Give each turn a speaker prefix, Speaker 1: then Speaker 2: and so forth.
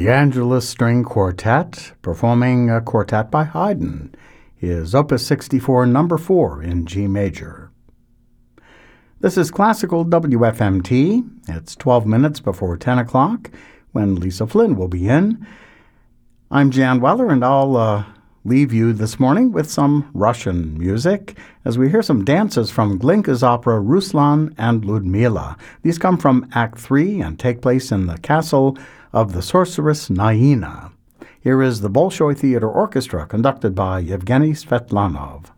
Speaker 1: The Angelus String Quartet, performing a quartet by Haydn, is Opus 64, number 4 in G major. This is Classical WFMT. It's 12 minutes before 10 o'clock when Lisa Flynn will be in. I'm Jan Weller, and I'll leave you this morning with some Russian music as we hear some dances from Glinka's opera Ruslan and Ludmila. These come from Act 3 and take place in the castle of the sorceress Naina. Here is the Bolshoi Theater Orchestra conducted by Yevgeny Svetlanov.